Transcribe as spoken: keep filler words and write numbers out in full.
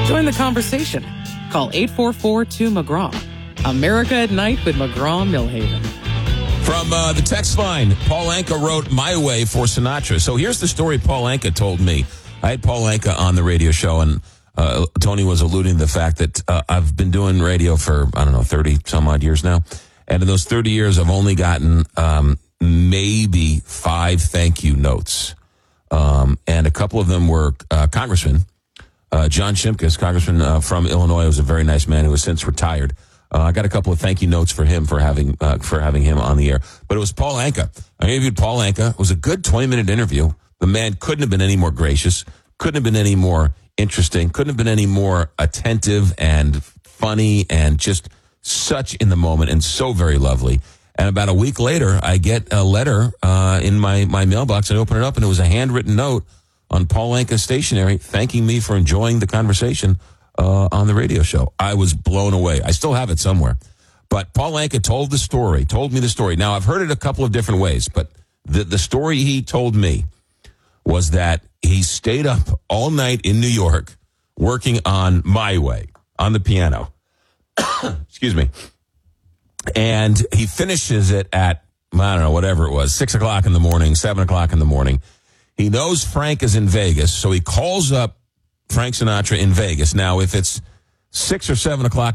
Join the conversation. Call eight four four, two, McGraw. America at Night with McGraw-Millhaven. From uh, the text line, Paul Anka wrote My Way for Sinatra. So here's the story Paul Anka told me. I had Paul Anka on the radio show, and uh, Tony was alluding to the fact that uh, I've been doing radio for, I don't know, thirty some odd years now. And in those thirty years, I've only gotten um, maybe five thank you notes. Um, and a couple of them were uh, congressmen. Uh, John Shimkus, congressman uh, from Illinois, was a very nice man who has since retired. Uh, I got a couple of thank you notes for him for having uh, for having him on the air. But it was Paul Anka. I interviewed Paul Anka. It was a good twenty-minute interview. The man couldn't have been any more gracious, couldn't have been any more interesting, couldn't have been any more attentive and funny and just such in the moment and so very lovely. And about a week later, I get a letter uh, in my, my mailbox. I open it up, and it was a handwritten note on Paul Anka's stationery thanking me for enjoying the conversation uh, on the radio show. I was blown away. I still have it somewhere. But Paul Anka told the story, told me the story. Now, I've heard it a couple of different ways, but the, the story he told me was that he stayed up all night in New York working on My Way on the piano. Excuse me. And he finishes it at, I don't know, whatever it was, six o'clock in the morning, seven o'clock in the morning. He knows Frank is in Vegas, so he calls up Frank Sinatra in Vegas. Now, if it's six or seven o'clock